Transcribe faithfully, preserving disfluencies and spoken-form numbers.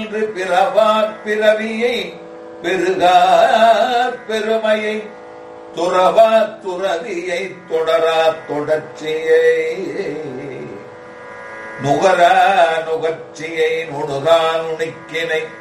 பிறவா பிறவியை பெருகா பெருமையை துறவா துறவியை தொடரா தொடர்ச்சியை நுகரா நுகர்ச்சியை நுணுகா நுணுக்கினை